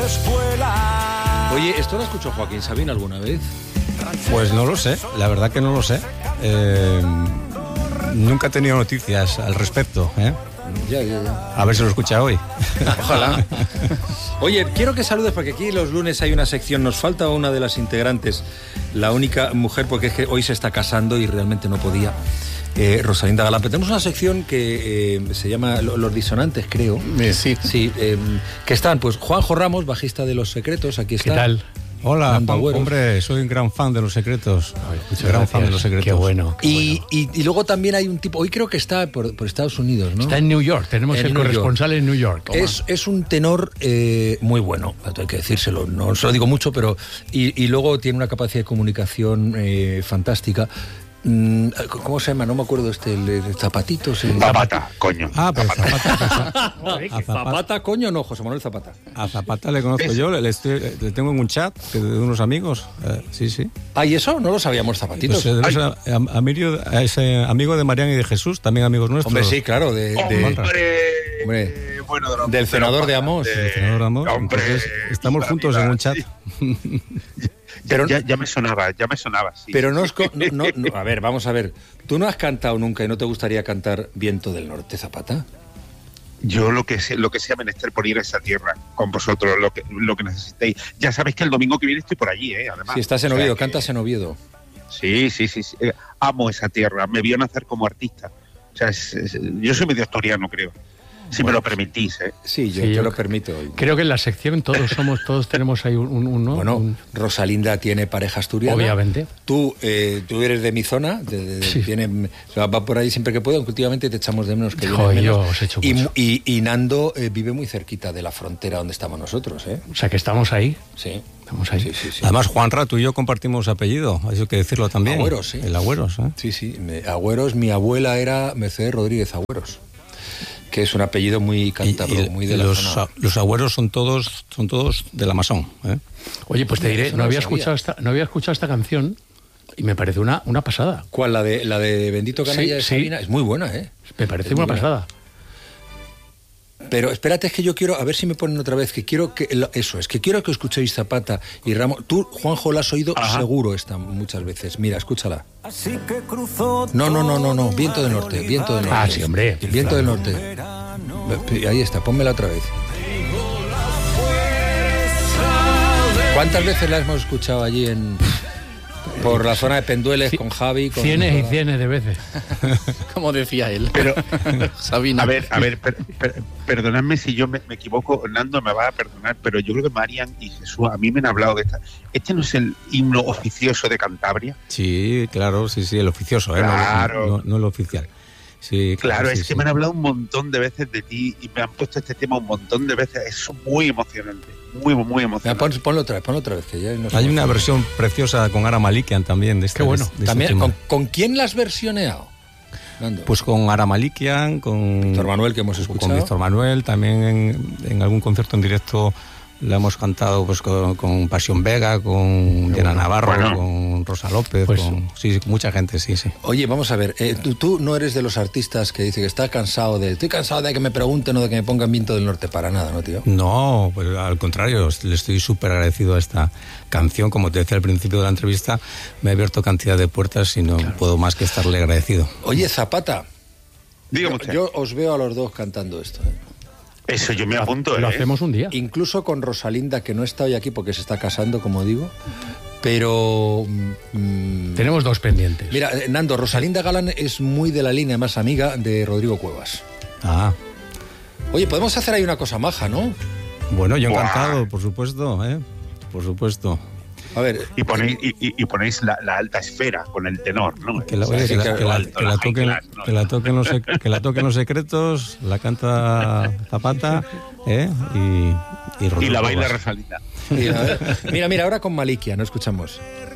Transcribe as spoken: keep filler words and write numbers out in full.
escuela. Oye, ¿esto lo escuchó Joaquín Sabina alguna vez? Pues no lo sé, la verdad que no lo sé. Eh, nunca he tenido noticias al respecto, ¿eh? Ya, ya, ya. A ver si lo escucha hoy. Ojalá. Oye, quiero que saludes porque aquí los lunes hay una sección, nos falta una de las integrantes, la única mujer, porque es que hoy se está casando y realmente no podía, eh, Rosalinda Galán. Pero tenemos una sección que eh, se llama Los Disonantes, creo. Eh, sí. Sí, eh, que están, pues, Juanjo Ramos, bajista de Los Secretos, aquí está. ¿Qué tal? Hola, Nando Juan, Agüeros. hombre, soy un gran fan de Los Secretos. Ay, muchas gran gracias. fan de Los Secretos. Qué bueno. Qué Y, bueno. y, y luego también hay un tipo, hoy creo que está por, por Estados Unidos, ¿no? Está en New York, tenemos En el New corresponsal York. en New York. Es, es un tenor eh, muy bueno, hay que decírselo, no se lo digo mucho, pero... Y, y luego tiene una capacidad de comunicación eh, fantástica. Mm, ¿Cómo se llama? No me acuerdo este, el, el Zapatitos. El... Zapata, coño. Ah, pues Zapata. Joder, a, Zapata Zapata, coño, no, José Manuel Zapata. a Zapata le conozco yo, le, estoy- le tengo en un chat de unos amigos. Eh, sí, sí. Ah, ¿y eso? No lo sabíamos, Zapatitos. Pues, eh, debe ser a- a- amigo, a ese amigo de Marián y de Jesús, también amigos nuestros. Hombre, sí, claro, de, de- Hombre, Hombre, eh, bueno, de los- del de senador los- de Amos. de- El senador Amor. Hombre, Entonces, estamos viva, juntos viva, en un chat. sí. Pero- ya, ya me sonaba, ya me sonaba, sí. Pero no, es co- no, no, no, a ver, vamos a ver. ¿Tú no has cantado nunca y no te gustaría cantar Viento del Norte, Zapata? Yo lo que sé, lo que sea menester por ir a esa tierra con vosotros, lo que, lo que necesitéis. Ya sabéis que el domingo que viene estoy por allí, ¿eh? Además. Si estás en O sea Oviedo, que- cantas en Oviedo. Sí, sí, sí, sí. Eh, amo esa tierra, me vio nacer como artista. O sea, es- es- yo soy medio asturiano, creo. Si me lo permitís, ¿eh? Sí, yo Sí, te yo lo c- permito. Creo que en la sección todos somos, todos tenemos ahí un, un- un, ¿no? Bueno, Un- Rosalinda tiene pareja asturiana. Obviamente. Tú, eh, tú eres de mi zona, de, de- Sí. viene, o sea, va por ahí siempre que puede, aunque últimamente te echamos de menos que Joder, vienes yo menos. os echo y, mucho. y, y Nando eh, vive muy cerquita de la frontera donde estamos nosotros, ¿eh? O sea, que estamos ahí. Sí. Estamos ahí. Sí, sí, sí. Además, Juanra, tú y yo compartimos apellido, eso hay que decirlo también. Agüeros, sí. El Agüeros, ¿eh? Sí, sí. Me- Agüeros, mi abuela era Mercedes Rodríguez Agüeros, que es un apellido muy cántabro, Y- y muy de la los, zona. a- los Agüeros son todos, son todos de la Masón, ¿eh? Oye, pues te diré, Eso no no lo había, sabía. escuchado esta, no había escuchado esta canción y me parece una, una pasada. ¿Cuál? La de, la de Bendito Canalla Sí, de sí. Sabina. Es muy buena, ¿eh? Me parece Es muy una buena. pasada. Pero espérate, es que yo quiero, a ver si me ponen otra vez, que quiero que, lo- eso es, que quiero que escuchéis Zapata y Ramos. Tú, Juanjo, la has oído Ajá. seguro esta muchas veces. Mira, escúchala. Así que cruzó No, no, no, no, no, Viento del Norte, Viento del Norte. Ah, sí, hombre. Viento del Norte. Ahí está, pónmela otra vez. ¿Cuántas veces la hemos escuchado allí en por la zona de Pendueles con Javi? Con Cienes y cienes de veces. Como decía él. Pero, Sabina. a ver, a ver, per- per- perdonadme si yo me, me equivoco, Nando me va a perdonar, pero yo creo que Marian y Jesús a mí me han hablado de esta. ¿Este no es el himno oficioso de Cantabria? Sí, claro, sí, sí, el oficioso, ¿eh? No- Claro. No, no el oficial. Sí, Claro, sí, es sí. que me han hablado un montón de veces de ti y me han puesto este tema un montón de veces. Es muy emocionante, muy, muy Mira, emocionante. pon- ponlo otra vez, ponlo otra vez, que ya no sé. Hay una versión preciosa con Ara Malikian también de este, Qué bueno. de este También, tema. ¿con, con quién la has versioneado? Nando? Pues con Ara Malikian, con Víctor Manuel, que hemos con escuchado. Víctor Manuel, también en, en algún concierto en directo la hemos cantado pues con, con Pasión Vega, con Diana Navarro, Bueno. con Rosa López, Pues- con, sí, sí, con mucha gente, sí, sí. Oye, vamos a ver, eh, tú, tú no eres de los artistas que dice que está cansado de... Estoy cansado de que me pregunten o de que me pongan Viento del Norte. Para nada, ¿no, tío? No, pues al contrario, le estoy súper agradecido a esta canción. Como te decía al principio de la entrevista, me ha abierto cantidad de puertas y no puedo más que estarle agradecido. Oye, Zapata, Dígame yo, usted. yo os veo a los dos cantando esto. ¿eh? Eso yo me apunto, Lo ¿eh? hacemos un día. Incluso con Rosalinda, que no está hoy aquí porque se está casando, como digo, pero... mm, Tenemos dos pendientes. mira, eh, Nando, Rosalinda Galán es muy de la línea más amiga de Rodrigo Cuevas. Ah, Oye, podemos hacer ahí una cosa maja, ¿no? bueno, yo Buah. encantado, por supuesto, ¿eh? Por supuesto. A ver, Y ponéis, y, y- y ponéis la, la alta esfera con el tenor, ¿no? Que la, O sea, oye, que la- sí, que la- alto, que la high toquen, class, ¿no? que la toquen los, sec- que la toquen los secretos, la canta Zapata, ¿eh? Y, y, Y Rodrigo la baila Cuevas. Rosalinda. mira, a ver. mira, mira, ahora con Malikia, no escuchamos.